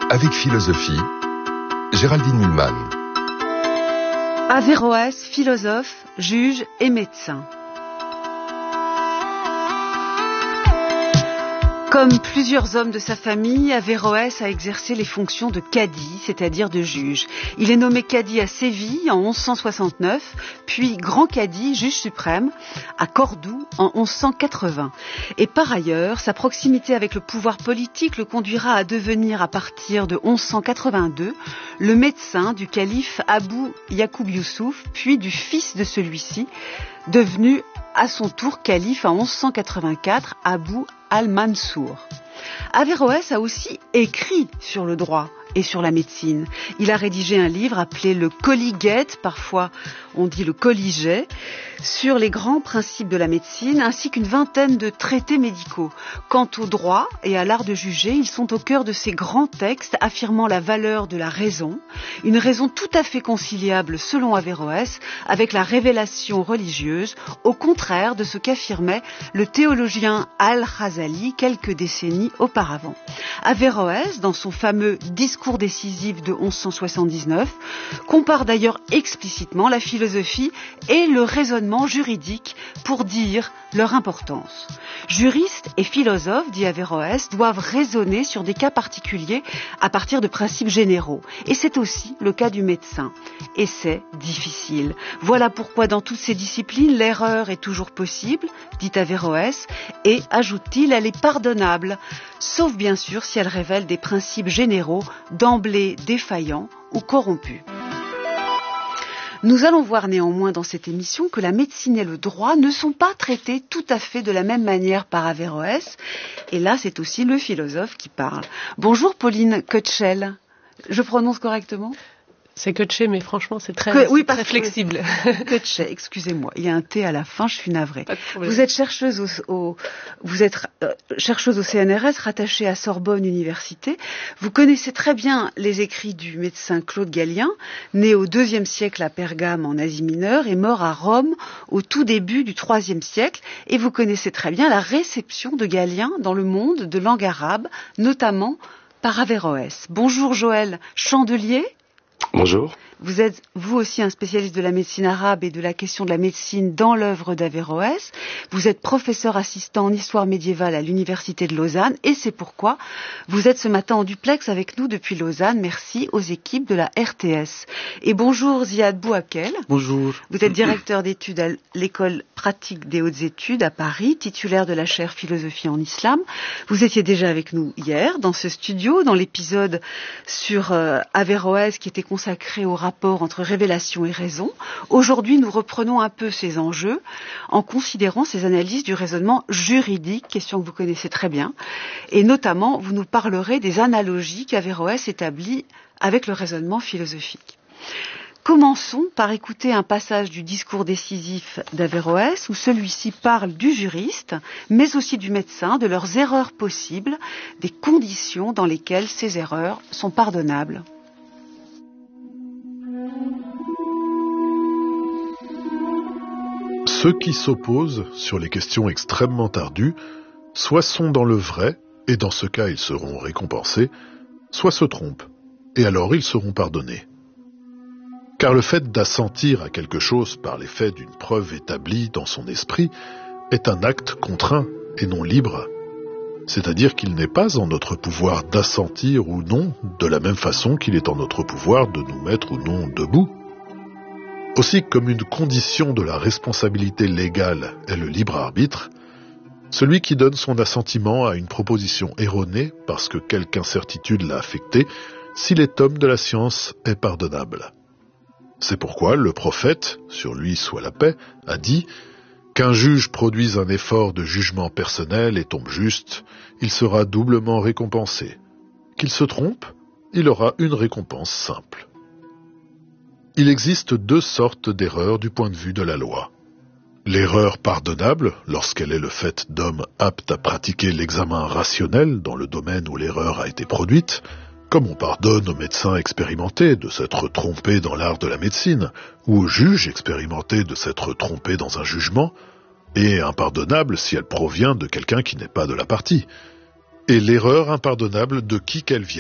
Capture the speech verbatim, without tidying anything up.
Avec philosophie, Géraldine Mühlmann. Averroès, philosophe, juge et médecin. Comme plusieurs hommes de sa famille, Averroès a exercé les fonctions de cadi, c'est-à-dire de juge. Il est nommé cadi à Séville en onze cent soixante-neuf, puis grand cadi, juge suprême, à Cordoue en onze cent quatre-vingts. Et par ailleurs, sa proximité avec le pouvoir politique le conduira à devenir, à partir de onze cent quatre-vingt-deux, le médecin du calife Abou Yacoub Youssouf, puis du fils de celui-ci, devenu à son tour calife en onze cent quatre-vingt-quatre, Abou al-Mansour. Averroès a aussi écrit sur le droit et sur la médecine. Il a rédigé un livre appelé le Colligette, parfois on dit le Colliget, sur les grands principes de la médecine, ainsi qu'une vingtaine de traités médicaux. Quant au droit et à l'art de juger, ils sont au cœur de ces grands textes affirmant la valeur de la raison, une raison tout à fait conciliable, selon Averroès, avec la révélation religieuse, au contraire de ce qu'affirmait le théologien Al-Khazali quelques décennies auparavant. Averroès, dans son fameux discours décisif de onze cent soixante-dix-neuf, compare d'ailleurs explicitement la philosophie et le raisonnement juridique pour dire leur importance. Juristes et philosophes, dit Averroès, doivent raisonner sur des cas particuliers à partir de principes généraux. Et c'est aussi le cas du médecin. Et c'est difficile. Voilà pourquoi dans toutes ces disciplines, l'erreur est toujours possible, dit Averroès, et, ajoute-t-il, elle est pardonnable, sauf bien sûr si elle révèle des principes généraux d'emblée défaillants ou corrompus. Nous allons voir néanmoins dans cette émission que la médecine et le droit ne sont pas traités tout à fait de la même manière par Averroès. Et là, c'est aussi le philosophe qui parle. Bonjour Pauline Kötschel. Je prononce correctement ? C'est Kötschel, mais franchement, c'est très, que, oui, c'est très flexible. Kötschel, excusez-moi. Il y a un T à la fin, je suis navrée. Pas de problème. Vous êtes chercheuse au, au, vous êtes euh, chercheuse au C N R S, rattachée à Sorbonne Université. Vous connaissez très bien les écrits du médecin Claude Gallien, né au deuxième siècle à Pergame en Asie mineure et mort à Rome au tout début du troisième siècle. Et vous connaissez très bien la réception de Gallien dans le monde de langue arabe, notamment par Averroès. Bonjour Joël Chandelier. Bonjour. Vous êtes, vous aussi, un spécialiste de la médecine arabe et de la question de la médecine dans l'œuvre d'Averroès. Vous êtes professeur assistant en histoire médiévale à l'Université de Lausanne et c'est pourquoi vous êtes ce matin en duplex avec nous depuis Lausanne. Merci aux équipes de la R T S. Et bonjour Ziad Bouakel. Bonjour. Vous êtes directeur d'études à l'École pratique des hautes études à Paris, titulaire de la chaire philosophie en islam. Vous étiez déjà avec nous hier dans ce studio, dans l'épisode sur euh, Averroès qui était consacré au rapport entre révélation et raison. Aujourd'hui, nous reprenons un peu ces enjeux en considérant ces analyses du raisonnement juridique, question que vous connaissez très bien, et notamment, vous nous parlerez des analogies qu'Averroès établit avec le raisonnement philosophique. Commençons par écouter un passage du discours décisif d'Averroès où celui-ci parle du juriste, mais aussi du médecin, de leurs erreurs possibles, des conditions dans lesquelles ces erreurs sont pardonnables. Ceux qui s'opposent sur les questions extrêmement ardues, soit sont dans le vrai, et dans ce cas ils seront récompensés, soit se trompent, et alors ils seront pardonnés. Car le fait d'assentir à quelque chose par l'effet d'une preuve établie dans son esprit est un acte contraint et non libre. C'est-à-dire qu'il n'est pas en notre pouvoir d'assentir ou non, de la même façon qu'il est en notre pouvoir de nous mettre ou non debout. Aussi, comme une condition de la responsabilité légale est le libre arbitre, celui qui donne son assentiment à une proposition erronée parce que quelque incertitude l'a affecté, s'il est homme de la science, est pardonnable. C'est pourquoi le prophète, sur lui soit la paix, a dit « Qu'un juge produise un effort de jugement personnel et tombe juste, il sera doublement récompensé. Qu'il se trompe, il aura une récompense simple. » Il existe deux sortes d'erreurs du point de vue de la loi. L'erreur pardonnable, lorsqu'elle est le fait d'hommes aptes à pratiquer l'examen rationnel dans le domaine où l'erreur a été produite, comme on pardonne aux médecins expérimentés de s'être trompés dans l'art de la médecine, ou aux juges expérimentés de s'être trompés dans un jugement, et impardonnable si elle provient de quelqu'un qui n'est pas de la partie, et l'erreur impardonnable de qui qu'elle vienne.